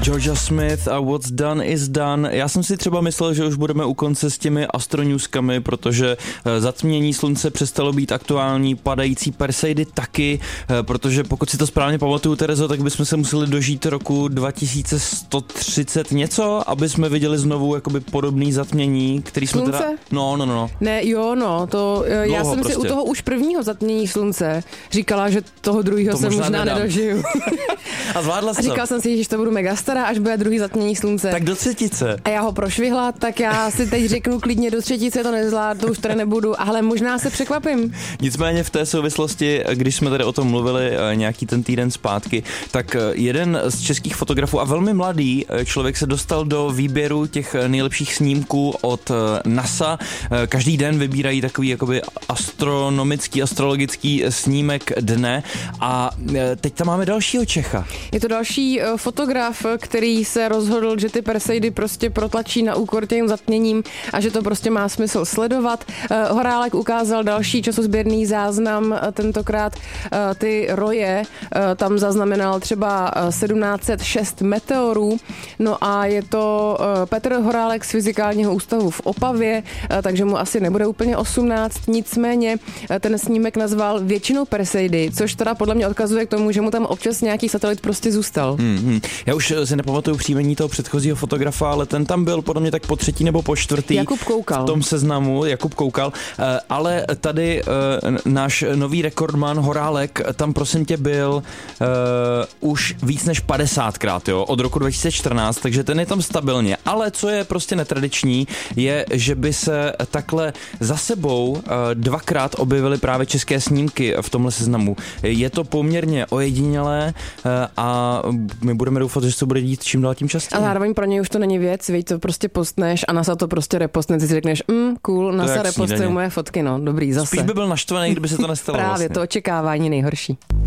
Georgia Smith a What's Done is Done. Já jsem si třeba myslel, že už budeme u konce s těmi astronewskami, protože zatmění slunce přestalo být aktuální, padající Perseidy taky, protože pokud si to správně pamatuju, Terezo, tak bychom se museli dožít roku 2130 něco, aby jsme viděli znovu jakoby podobný zatmění, který jsme slunce? teda... No. Ne, jo, no, to já jsem si u toho už prvního zatmění slunce říkala, že toho druhého se možná nedožiju. A zvládla jsem. A říkala jsem si, že to budu mega stará, až bude druhý zatmění slunce. Tak do třetice. A já ho prošvihla, tak já si teď řeknu klidně do třetice to nezvládnu, to už tady nebudu, ale možná se překvapím. Nicméně v té souvislosti, když jsme tady o tom mluvili nějaký ten týden zpátky, tak jeden z českých fotografů a velmi mladý člověk se dostal do výběru těch nejlepších snímků od NASA. Každý den vybírají takový jakoby astronomický, astrologický snímek dne a teď tam máme dalšího Čecha. Je to další fotograf, který se rozhodl, že ty Perseidy prostě protlačí na úkor těm zatměním a že to prostě má smysl sledovat. Horálek ukázal další časozběrný záznam, tentokrát ty roje, tam zaznamenal třeba 1706 meteorů, no a je to Petr Horálek z Fyzikálního ústavu v Opavě, takže mu asi nebude úplně 18, nicméně ten snímek nazval většinou Perseidy, což teda podle mě odkazuje k tomu, že mu tam občas nějaký satelit prostě zůstal. Já už si nepamatuju příjmení toho předchozího fotografa, ale ten tam byl podle mě tak po třetí nebo po čtvrtý. Jakub Koukal. V tom seznamu, Jakub Koukal, ale tady náš nový rekordman Horálek tam prosím tě byl už víc než 50krát, jo, od roku 2014, takže ten je tam stabilně, ale co je prostě netradiční, je, že by se takhle za sebou dvakrát objevily právě české snímky v tomhle seznamu. Je to poměrně ojedinělé a my budeme doufat, že se to bude dít čím dál tím častěji. A zároveň pro něj už to není věc, víš, to prostě postneš a NASA to prostě repostne, ty si řekneš, cool, NASA repostuje moje fotky, no, dobrý, zase. Spíš by byl naštvaný, kdyby se to nestalo. Právě, vlastně. to očekávání nejhorší.